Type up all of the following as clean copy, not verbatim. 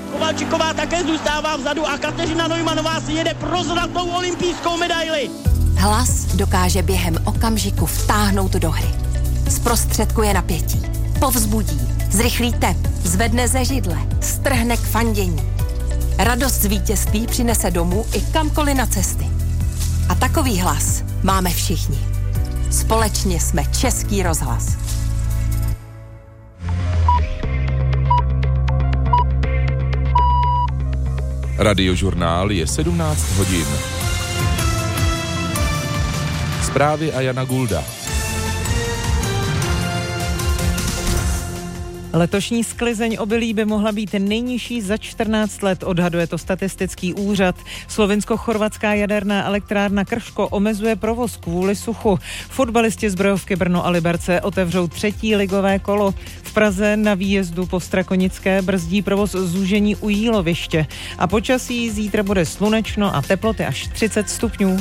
Kovalčiková také zůstává vzadu a Kateřina Neumannová si jede pro zlatou olympijskou medaili. Hlas dokáže během okamžiku vtáhnout do hry. Zprostředkuje napětí, povzbudí, zrychlí tep, zvedne ze židle, strhne k fandění. Radost z vítězství přinese domů i kamkoliv na cesty. A takový hlas máme všichni. Společně jsme Český rozhlas. Radiožurnál je 17 hodin. Zprávy a Jana Gulda. Letošní sklizeň obilí by mohla být nejnižší za 14 let, odhaduje to statistický úřad. Slovinsko-chorvatská jaderná elektrárna Krško omezuje provoz kvůli suchu. Fotbalisti Zbrojovky Brno a Liberce otevřou 3. ligové kolo. V Praze na výjezdu po Strakonické brzdí provoz zúžení u Jíloviště. A počasí zítra bude slunečno a teploty až 30 stupňů.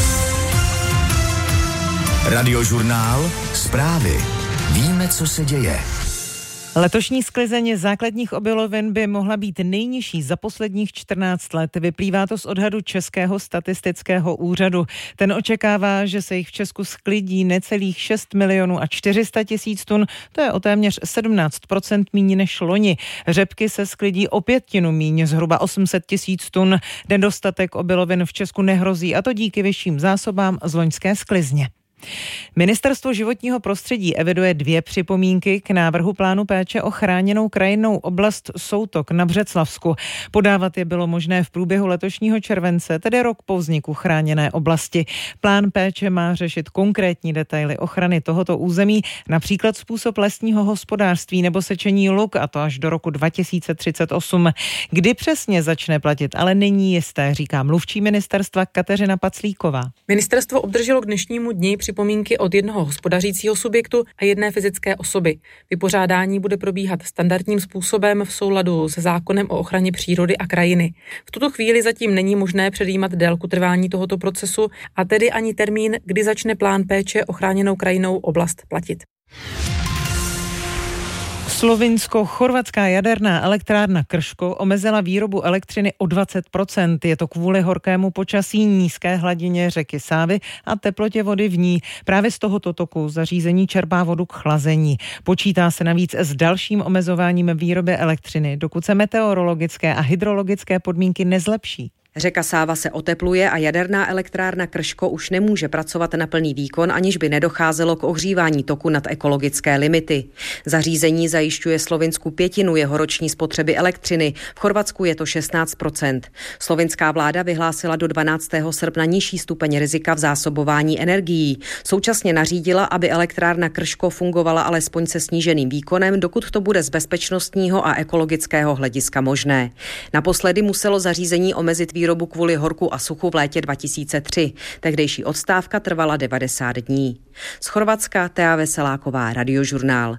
Radiožurnál, zprávy. Víme, co se děje. Letošní sklizeň základních obilovin by mohla být nejnižší za posledních 14 let. Vyplývá to z odhadu Českého statistického úřadu. Ten očekává, že se jich v Česku sklidí necelých 6 milionů a 400 tisíc tun, to je o téměř 17% míň než loni. Řepky se sklidí o 1/5 míň, zhruba 800 tisíc tun. Nedostatek obilovin v Česku nehrozí, a to díky vyšším zásobám z loňské sklizně. Ministerstvo životního prostředí eviduje 2 připomínky k návrhu plánu péče o chráněnou krajinnou oblast Soutok na Břeclavsku. Podávat je bylo možné v průběhu letošního července, tedy rok po vzniku chráněné oblasti. Plán péče má řešit konkrétní detaily ochrany tohoto území, například způsob lesního hospodářství nebo sečení luk, a to až do roku 2038. Kdy přesně začne platit, ale není jisté, říká mluvčí ministerstva Kateřina Paclíková. Ministerstvo obdrželo k dnešnímu dni připomínky od jednoho hospodařícího subjektu a jedné fyzické osoby. Vypořádání bude probíhat standardním způsobem v souladu se zákonem o ochraně přírody a krajiny. V tuto chvíli zatím není možné předjímat délku trvání tohoto procesu a tedy ani termín, kdy začne plán péče o chráněnou krajinnou oblast platit. Slovinsko-chorvatská jaderná elektrárna Krško omezila výrobu elektřiny o 20%. Je to kvůli horkému počasí, nízké hladině řeky Sávy a teplotě vody v ní. Právě z tohoto toku zařízení čerpá vodu k chlazení. Počítá se navíc s dalším omezováním výroby elektřiny, dokud se meteorologické a hydrologické podmínky nezlepší. Řeka Sáva se otepluje a jaderná elektrárna Krško už nemůže pracovat na plný výkon, aniž by nedocházelo k ohřívání toku nad ekologické limity. Zařízení zajišťuje Slovinsku 1/5 jeho roční spotřeby elektřiny, v Chorvatsku je to 16%. Slovinská vláda vyhlásila do 12. srpna nižší stupeň rizika v zásobování energií. Současně nařídila, aby elektrárna Krško fungovala alespoň se sníženým výkonem, dokud to bude z bezpečnostního a ekologického hlediska možné. Naposledy muselo zařízení omezit výrobu kvůli horku a suchu v létě 2003. Tehdejší odstávka trvala 90 dní. Z Chorvatska Thea Veseláková, Radiožurnál.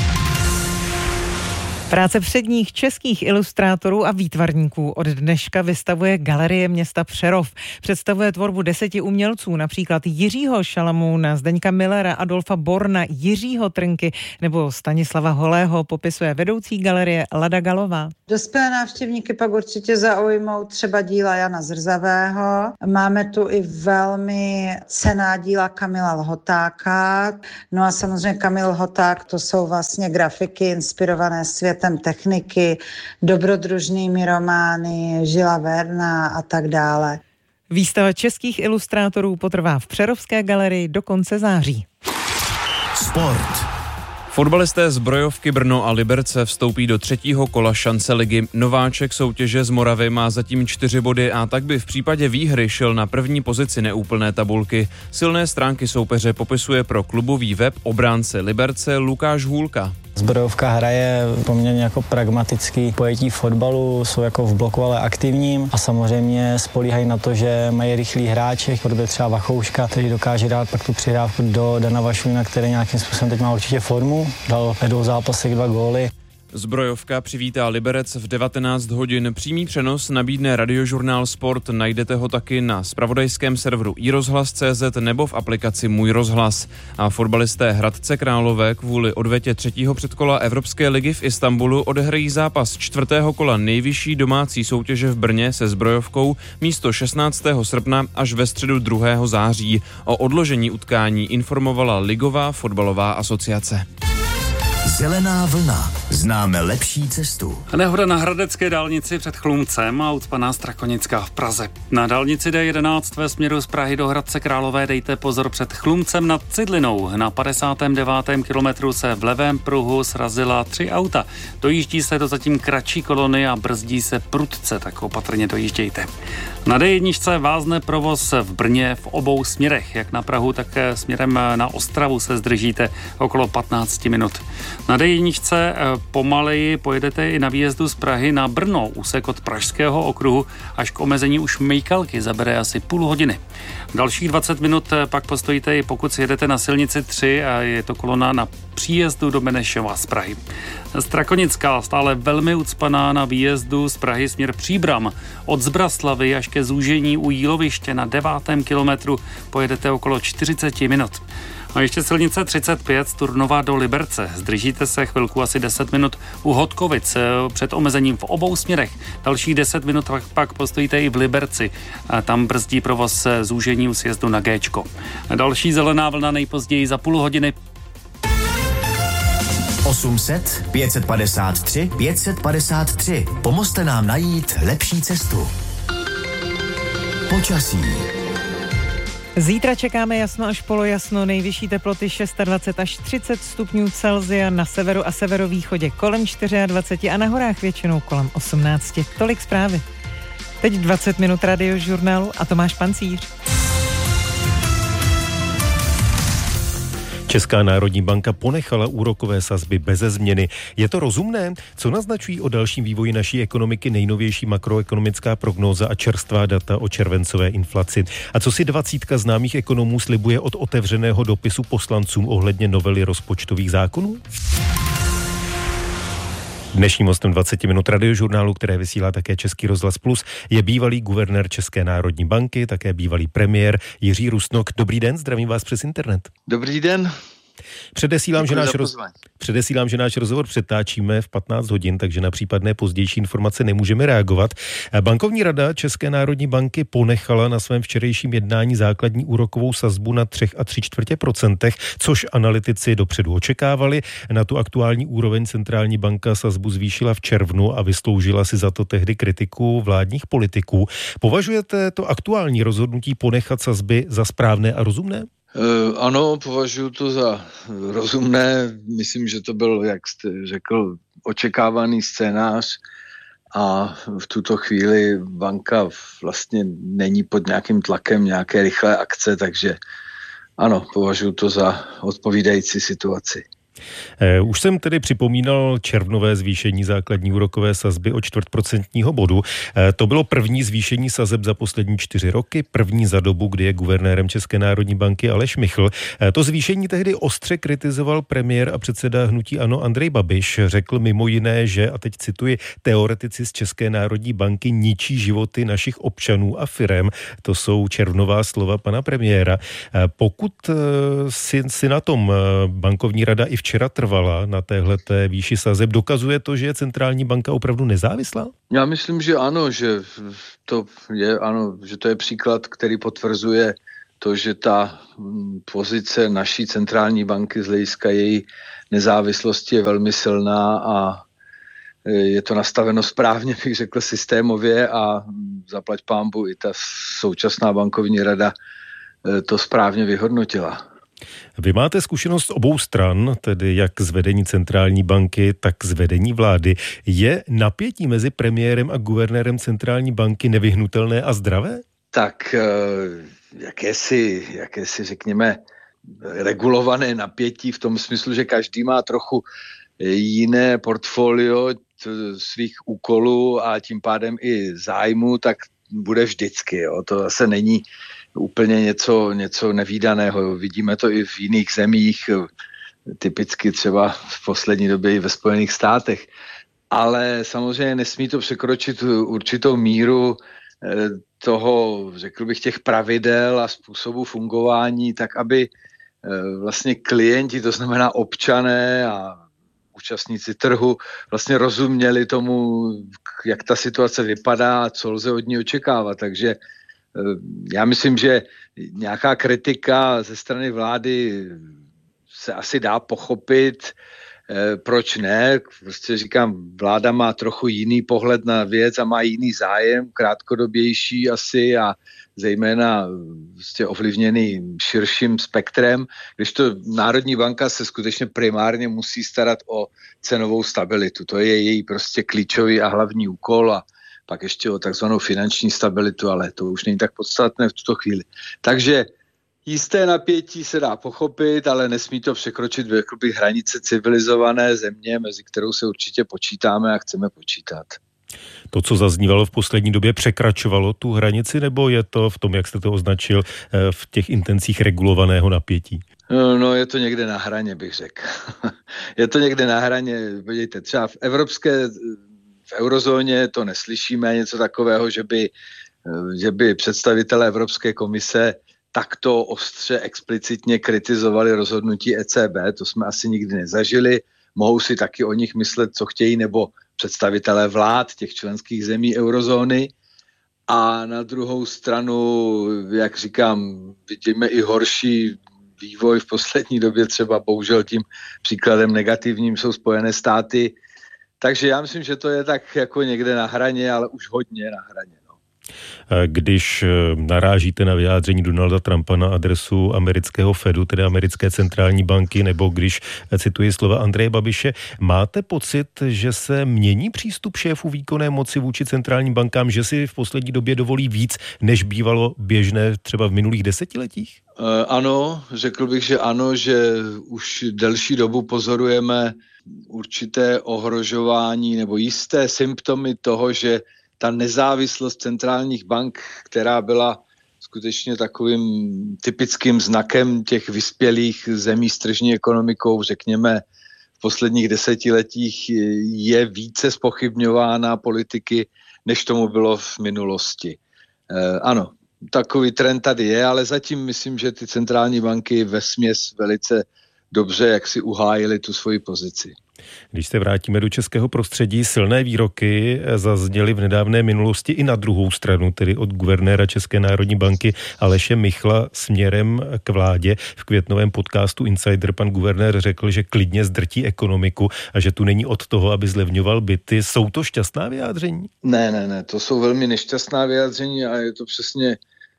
Práce předních českých ilustrátorů a výtvarníků od dneška vystavuje Galerie města Přerov. Představuje tvorbu 10 umělců, například Jiřího Šalamouna, Zdeňka Millera, Adolfa Borna, Jiřího Trnky nebo Stanislava Holého, popisuje vedoucí galerie Lada Galová. Dospělé návštěvníky pak určitě zaujmou třeba díla Jana Zrzavého. Máme tu i velmi cenná díla Kamila Lhotáka. No a samozřejmě Kamil Lhoták, to jsou vlastně grafiky inspirované světem techniky, dobrodružnými romány, Žila Verna a tak dále. Výstava českých ilustrátorů potrvá v Přerovské galerii do konce září. Sport. Fotbalisté Zbrojovky Brno a Liberce vstoupí do 3. kola šance ligy. Nováček soutěže z Moravy má zatím 4 body a tak by v případě výhry šel na první pozici neúplné tabulky. Silné stránky soupeře popisuje pro klubový web obránce Liberce Lukáš Hůlka. Zbrojovka hraje poměrně jako pragmatický pojetí fotbalu, jsou jako v bloku, ale aktivním a samozřejmě spolíhají na to, že mají rychlý hráče, podobně třeba Vachouška, který dokáže dát pak tu přihrávku do Dana Vašulina, který nějakým způsobem teď má určitě formu, dal ve 2 zápasech 2 góly. Zbrojovka přivítá Liberec v 19 hodin. Přímý přenos nabídne Radiožurnál Sport. Najdete ho taky na zpravodajském serveru iRozhlas.cz nebo v aplikaci Můj rozhlas. A fotbalisté Hradce Králové kvůli odvetě 3. předkola Evropské ligy v Istanbulu odehrají zápas 4. kola nejvyšší domácí soutěže v Brně se Zbrojovkou místo 16. srpna až ve středu 2. září. O odložení utkání informovala Ligová fotbalová asociace. Zelená vlna. Známe lepší cestu. Nehoda na hradecké dálnici před Chlumcem a ucpaná Strakonická v Praze. Na dálnici D11 ve směru z Prahy do Hradce Králové dejte pozor před Chlumcem nad Cidlinou. Na 59. kilometru se v levém pruhu srazila 3 auta. Dojíždí se do zatím kratší kolony a brzdí se prudce, tak opatrně dojíždějte. Na D1 vázne provoz v Brně v obou směrech, jak na Prahu, tak směrem na Ostravu se zdržíte okolo 15 minut. Na D1 pomaleji pojedete i na výjezdu z Prahy na Brno. Úsek od Pražského okruhu až k omezení už Mejkalky zabere asi půl hodiny. Dalších 20 minut pak postojíte i pokud si jedete na silnici 3 a je to kolona na příjezdu do Benešova z Prahy. Strakonická stále velmi ucpaná na výjezdu z Prahy směr Příbram. Od Zbraslavy až ke zúžení u Jíloviště na 9. kilometru pojedete okolo 40 minut. A ještě silnice 35 z Turnova do Liberce. Zdržíte se chvilku asi 10 minut u Hodkovic před omezením v obou směrech. Dalších 10 minut pak postojíte i v Liberci. Tam brzdí provoz zúžení u sjezdu na Géčko. Další zelená vlna nejpozději za půl hodiny. 800 553 553. Pomozte nám najít lepší cestu. Počasí. Zítra čekáme jasno až polojasno, nejvyšší teploty 26 až 30 stupňů Celsia, na severu a severovýchodě kolem 24 a na horách většinou kolem 18. Tolik zprávy. Teď 20 minut Radiožurnálu a Tomáš Pancíř. Česká národní banka ponechala úrokové sazby beze změny. Je to rozumné? Co naznačují o dalším vývoji naší ekonomiky nejnovější makroekonomická prognóza a čerstvá data o červencové inflaci? A co si 20 známých ekonomů slibuje od otevřeného dopisu poslancům ohledně novely rozpočtových zákonů? Dnešním hostem 20 minut Radiožurnálu, které vysílá také Český rozhlas Plus, je bývalý guvernér České národní banky, také bývalý premiér Jiří Rusnok. Dobrý den, zdravím vás přes internet. Dobrý den. Předesílám, že náš rozhovor přetáčíme v 15 hodin, takže na případné pozdější informace nemůžeme reagovat. Bankovní rada České národní banky ponechala na svém včerejším jednání základní úrokovou sazbu na 3,75%, což analytici dopředu očekávali. Na tu aktuální úroveň centrální banka sazbu zvýšila v červnu a vysloužila si za to tehdy kritiku vládních politiků. Považujete to aktuální rozhodnutí ponechat sazby za správné a rozumné? Ano, považuji to za rozumné. Myslím, že to byl, jak jste řekl, očekávaný scénář a v tuto chvíli banka vlastně není pod nějakým tlakem nějaké rychlé akce, takže ano, považuji to za odpovídající situaci. Už jsem tedy připomínal červnové zvýšení základní úrokové sazby o 4% bodu. To bylo první zvýšení sazeb za poslední 4 roky, první za dobu, kdy je guvernérem České národní banky Aleš Michl. To zvýšení tehdy ostře kritizoval premiér a předseda hnutí ANO Andrej Babiš. Řekl mimo jiné, že, a teď cituji, teoretici z České národní banky ničí životy našich občanů a firem. To jsou červnová slova pana premiéra. Pokud si na tom bankovní rada i včera trvala na téhleté výši sazeb, dokazuje to, že je centrální banka opravdu nezávislá? Já myslím, že ano, že to je příklad, který potvrzuje to, že ta pozice naší centrální banky z hlediska její nezávislosti je velmi silná a je to nastaveno správně, bych řekl, systémově a zaplať pánbu i ta současná bankovní rada to správně vyhodnotila. Vy máte zkušenost obou stran, tedy jak z vedení centrální banky, tak z vedení vlády. Je napětí mezi premiérem a guvernérem centrální banky nevyhnutelné a zdravé? Tak jakési řekněme, regulované napětí v tom smyslu, že každý má trochu jiné portfolio svých úkolů a tím pádem i zájmu, tak bude vždycky. Jo. To zase není úplně něco nevídaného. Vidíme to i v jiných zemích. typicky třeba v poslední době i ve Spojených státech. Ale samozřejmě nesmí to překročit určitou míru toho, řekl bych, těch pravidel a způsobu fungování, tak aby vlastně klienti, to znamená občané a účastníci trhu, vlastně rozuměli tomu, jak ta situace vypadá a co lze od ní očekávat. Takže já myslím, že nějaká kritika ze strany vlády se asi dá pochopit, proč ne? Prostě říkám, vláda má trochu jiný pohled na věc a má jiný zájem, krátkodobější asi a zejména prostě ovlivněný širším spektrem, když to Národní banka se skutečně primárně musí starat o cenovou stabilitu. To je její prostě klíčový a hlavní úkol a pak ještě o takzvanou finanční stabilitu, ale to už není tak podstatné v tuto chvíli. Takže jisté napětí se dá pochopit, ale nesmí to překročit hranice civilizované země, mezi kterou se určitě počítáme a chceme počítat. To, co zaznívalo v poslední době, překračovalo tu hranici, nebo je to v tom, jak jste to označil, v těch intencích regulovaného napětí? No, je to někde na hraně, bych řekl. Je to někde na hraně, podívejte, třeba v eurozóně to neslyšíme, něco takového, že by představitelé Evropské komise takto ostře explicitně kritizovali rozhodnutí ECB, to jsme asi nikdy nezažili, mohou si taky o nich myslet, co chtějí, nebo představitelé vlád těch členských zemí eurozóny. A na druhou stranu, jak říkám, vidíme i horší vývoj v poslední době, třeba bohužel tím příkladem negativním jsou Spojené státy. Takže já myslím, že to je tak jako někde na hraně, ale už hodně na hraně. Když narážíte na vyjádření Donalda Trumpa na adresu amerického Fedu, tedy americké centrální banky, nebo když cituji slova Andreje Babiše, máte pocit, že se mění přístup šéfů výkonné moci vůči centrálním bankám, že si v poslední době dovolí víc, než bývalo běžné třeba v minulých desetiletích? Ano, řekl bych, že ano, že už delší dobu pozorujeme určité ohrožování nebo jisté symptomy toho, že ta nezávislost centrálních bank, která byla skutečně takovým typickým znakem těch vyspělých zemí s tržní ekonomikou, řekněme, v posledních desetiletích je více zpochybňována politiky, než tomu bylo v minulosti. Ano, takový trend tady je, ale zatím myslím, že ty centrální banky vesměs velice dobře jak si uhájily tu svoji pozici. Když se vrátíme do českého prostředí, silné výroky zazněly v nedávné minulosti i na druhou stranu, tedy od guvernéra České národní banky Aleše Michla směrem k vládě. V květnovém podcastu Insider pan guvernér řekl, že klidně zdrtí ekonomiku a že tu není od toho, aby zlevňoval byty. Jsou to šťastná vyjádření? Ne, to jsou velmi nešťastná vyjádření a je to přesně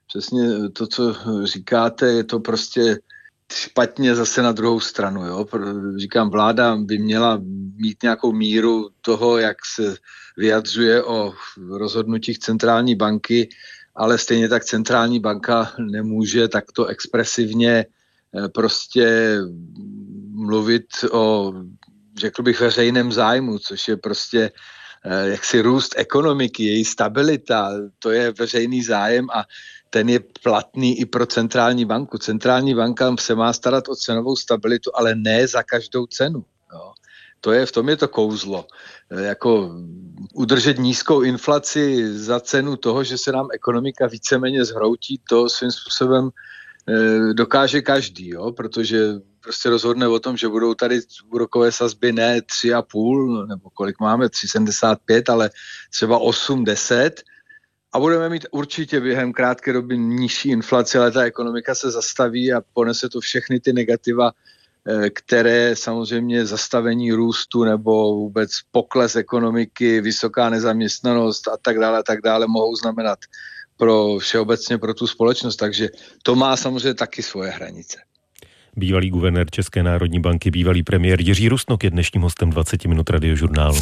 to, co říkáte, je to prostě špatně zase na druhou stranu. Jo? Říkám, vláda by měla mít nějakou míru toho, jak se vyjadřuje o rozhodnutích centrální banky, ale stejně tak centrální banka nemůže takto expresivně prostě mluvit o, řekl bych, veřejném zájmu, což je prostě jaksi růst ekonomiky, její stabilita, to je veřejný zájem a ten je platný i pro centrální banku. Centrální banka se má starat o cenovou stabilitu, ale ne za každou cenu. Jo. V tom je to kouzlo. Jako udržet nízkou inflaci za cenu toho, že se nám ekonomika víceméně zhroutí, to svým způsobem dokáže každý, jo, protože prostě rozhodne o tom, že budou tady úrokové sazby ne 3,5, nebo kolik máme, 3,75, ale třeba 8, 10, a budeme mít určitě během krátké doby nižší inflaci, ale ta ekonomika se zastaví a ponese to všechny ty negativa, které samozřejmě zastavení růstu nebo vůbec pokles ekonomiky, vysoká nezaměstnanost a tak dále mohou znamenat všeobecně pro tu společnost. Takže to má samozřejmě taky svoje hranice. Bývalý guvernér České národní banky, bývalý premiér Jiří Rusnok je dnešním hostem 20 minut Radiožurnálu.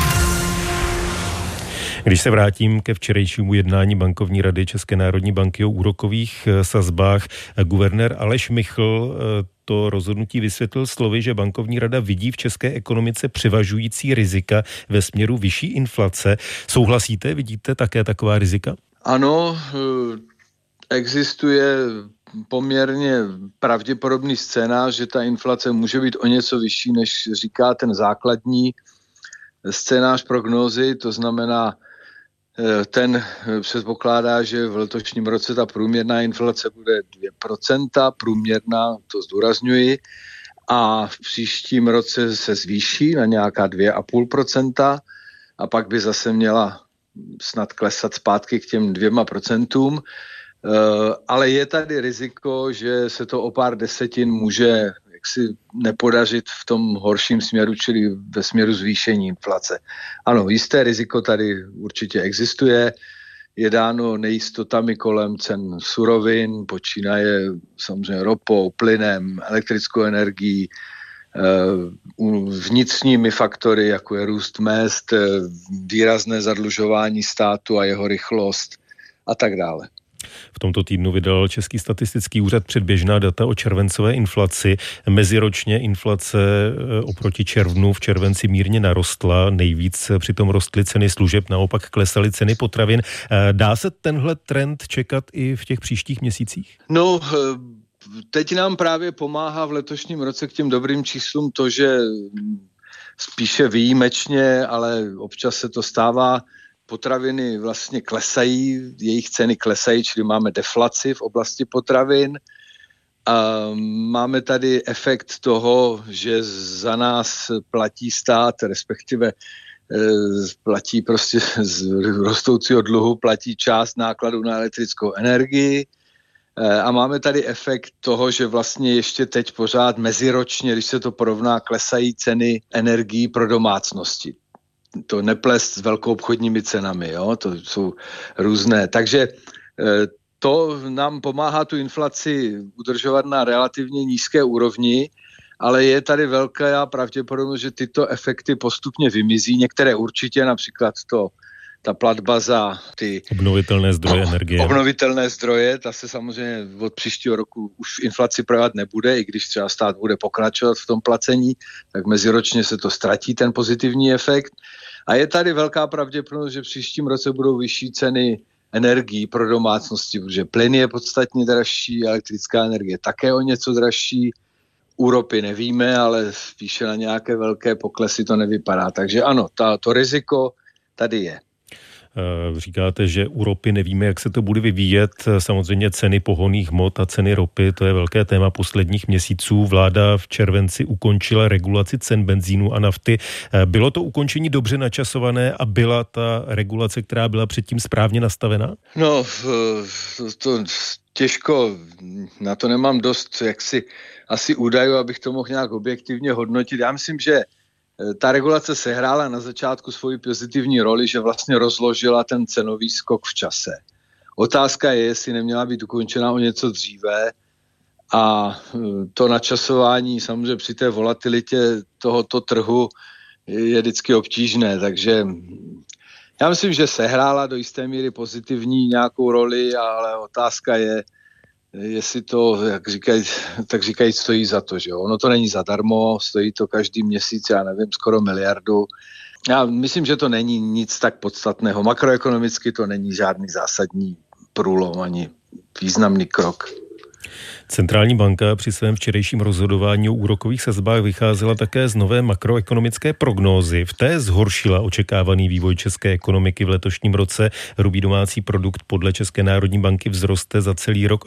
Když se vrátím ke včerejšímu jednání bankovní rady České národní banky o úrokových sazbách, guvernér Aleš Michl to rozhodnutí vysvětlil slovy, že bankovní rada vidí v české ekonomice převažující rizika ve směru vyšší inflace. Souhlasíte? Vidíte také taková rizika? Ano, existuje poměrně pravděpodobný scénář, že ta inflace může být o něco vyšší, než říká ten základní scénář prognózy, to znamená, ten předpokládá, že v letošním roce ta průměrná inflace bude 2%, průměrná, to zdůrazňuji, a v příštím roce se zvýší na nějaká 2,5% a pak by zase měla snad klesat zpátky k těm 2%. Ale je tady riziko, že se to o pár desetin může jaksi nepodařit v tom horším směru, čili ve směru zvýšení inflace. Ano, jisté riziko tady určitě existuje, je dáno nejistotami kolem cen surovin, počínaje samozřejmě ropou, plynem, elektrickou energií, vnitřními faktory, jako je růst mezd, výrazné zadlužování státu a jeho rychlost a tak dále. V tomto týdnu vydal Český statistický úřad předběžná data o červencové inflaci. Meziročně inflace oproti červnu v červenci mírně narostla. Nejvíc přitom rostly ceny služeb, naopak klesaly ceny potravin. Dá se tenhle trend čekat i v těch příštích měsících? No, teď nám právě pomáhá v letošním roce k těm dobrým číslům to, že spíše výjimečně, ale občas se to stává, potraviny vlastně klesají, jejich ceny klesají, čili máme deflaci v oblasti potravin. A máme tady efekt toho, že za nás platí stát, respektive platí prostě z rostoucího dluhu, platí část nákladů na elektrickou energii. A máme tady efekt toho, že vlastně ještě teď pořád meziročně, když se to porovná, klesají ceny energií pro domácnosti. To neplést s velkoobchodními cenami, jo? To jsou různé. Takže to nám pomáhá tu inflaci udržovat na relativně nízké úrovni, ale je tady velká pravděpodobnost, že tyto efekty postupně vymizí. Některé určitě, například ta platba za ty obnovitelné zdroje energie. Obnovitelné zdroje, ta se samozřejmě od příštího roku už v inflaci projevat nebude, i když třeba stát bude pokračovat v tom placení, tak meziročně se to ztratí, ten pozitivní efekt. A je tady velká pravděpodobnost, že v příštím roce budou vyšší ceny energií pro domácnosti, protože plyn je podstatně dražší, elektrická energie také o něco dražší, u ropy nevíme, ale spíše na nějaké velké poklesy to nevypadá. Takže ano, to riziko tady je. Říkáte, že u ropy nevíme, jak se to bude vyvíjet. Samozřejmě ceny pohonných hmot a ceny ropy, to je velké téma posledních měsíců. Vláda v červenci ukončila regulaci cen benzínu a nafty. Bylo to ukončení dobře načasované a byla ta regulace, která byla předtím správně nastavená? No, to těžko, na to nemám dost asi údajů, abych to mohl nějak objektivně hodnotit. Já myslím, že ta regulace sehrála na začátku svoji pozitivní roli, že vlastně rozložila ten cenový skok v čase. Otázka je, jestli neměla být ukončena o něco dříve a to načasování samozřejmě při té volatilitě tohoto trhu je vždycky obtížné, takže já myslím, že sehrála do jisté míry pozitivní nějakou roli, ale otázka je, jestli to, tak říkají, stojí za to, že jo. Ono to není zadarmo, stojí to každý měsíc, já nevím, skoro 1 miliardu. Já myslím, že to není nic tak podstatného. Makroekonomicky to není žádný zásadní průlom ani významný krok. Centrální banka při svém včerejším rozhodování o úrokových sazbách vycházela také z nové makroekonomické prognózy. V té zhoršila očekávaný vývoj české ekonomiky v letošním roce. Hrubý domácí produkt podle České národní banky vzroste za celý rok o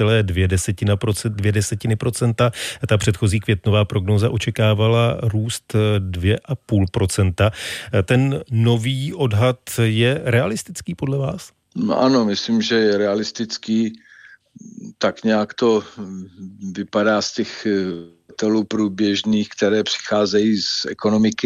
2,2%. Ta předchozí květnová prognóza očekávala růst 2,5%. Ten nový odhad je realistický podle vás? Ano, myslím, že je realistický. Tak nějak to vypadá z těch telů průběžných, které přicházejí z ekonomiky.